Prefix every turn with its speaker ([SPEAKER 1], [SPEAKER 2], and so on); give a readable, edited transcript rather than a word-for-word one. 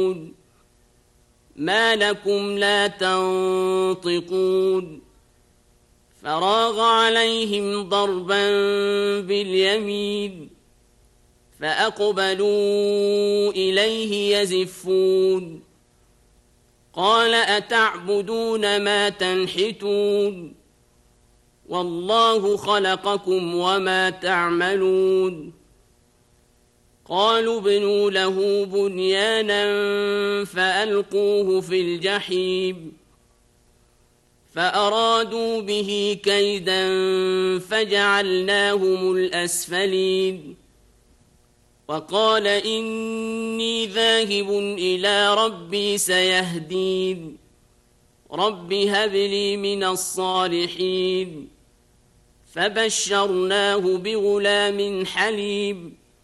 [SPEAKER 1] ما لكم لا تنطقون فراغ عليهم ضربا باليمين فأقبلوا إليه يزفون قال أتعبدون ما تنحتون والله خلقكم وما تعملون قالوا ابنوا له بنيانا فألقوه في الجحيم فأرادوا به كيدا فجعلناهم الأسفلين وقال إني ذاهب إلى ربي سيهدين رب هب لي من الصالحين فبشرناه بغلام حليم